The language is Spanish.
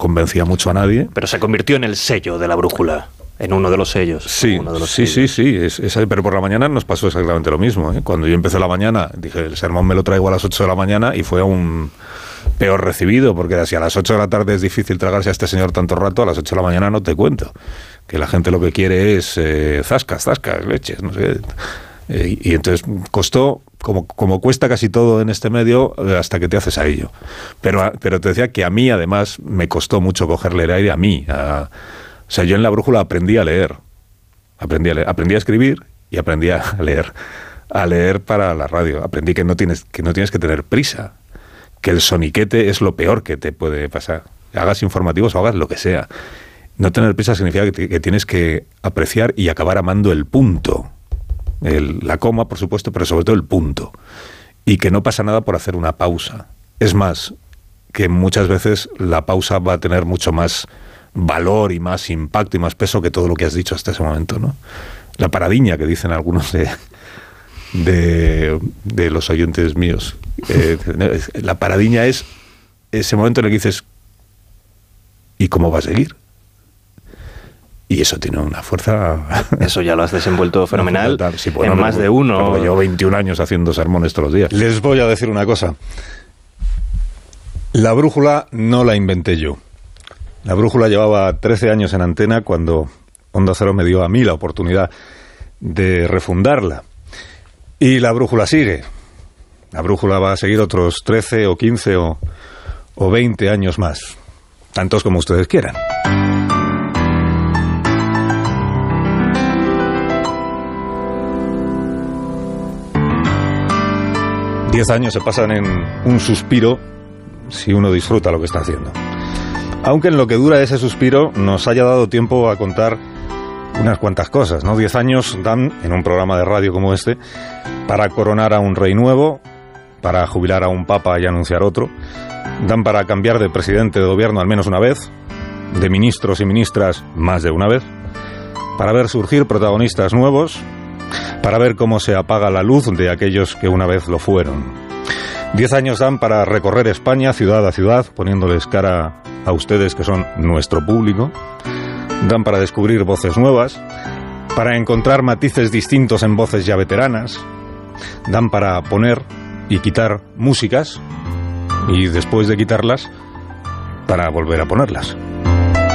convencía mucho a nadie. Pero se convirtió en el sello de La Brújula. En uno de los sellos. Sí, pero por la mañana nos pasó exactamente lo mismo, ¿eh? Cuando yo empecé la mañana, dije, el sermón me lo traigo a las 8 de la mañana y fue aún peor recibido, porque si a las 8 de la tarde es difícil tragarse a este señor tanto rato, a las 8 de la mañana no te cuento. Que la gente lo que quiere es zascas, leches, no sé. Y entonces costó, como cuesta casi todo en este medio, hasta que te haces a ello. Pero te decía que a mí, además, me costó mucho cogerle el aire a mí, o sea, yo en La Brújula aprendí a leer. Aprendí a escribir y aprendí a leer para la radio. Aprendí que no tienes que tener prisa, que el soniquete es lo peor que te puede pasar. Hagas informativos o hagas lo que sea. No tener prisa significa que tienes que apreciar y acabar amando el punto. La coma, por supuesto, pero sobre todo el punto. Y que no pasa nada por hacer una pausa. Es más, que muchas veces la pausa va a tener mucho más valor y más impacto y más peso que todo lo que has dicho hasta ese momento, ¿no? La paradiña que dicen algunos de los oyentes míos. La paradiña es ese momento en el que dices, ¿y cómo va a seguir? Y eso tiene una fuerza... Eso ya lo has desenvuelto fenomenal sí, bueno, en más de uno. Llevo 21 años haciendo sermones todos los días. Les voy a decir una cosa. La Brújula no la inventé yo. La Brújula llevaba 13 años en antena cuando Onda Cero me dio a mí la oportunidad de refundarla. Y La Brújula sigue. La Brújula va a seguir otros 13 o 15 o 20 años más. Tantos como ustedes quieran. Diez años se pasan en un suspiro si uno disfruta lo que está haciendo. Aunque en lo que dura ese suspiro nos haya dado tiempo a contar unas cuantas cosas, ¿no? 10 años dan, en un programa de radio como este, para coronar a un rey nuevo, para jubilar a un papa y anunciar otro, dan para cambiar de presidente de gobierno al menos una vez, de ministros y ministras más de una vez, para ver surgir protagonistas nuevos, para ver cómo se apaga la luz de aquellos que una vez lo fueron. 10 años dan para recorrer España ciudad a ciudad, poniéndoles cara a ustedes que son nuestro público. Dan para descubrir voces nuevas, para encontrar matices distintos en voces ya veteranas. Dan para poner y quitar músicas y después de quitarlas, para volver a ponerlas.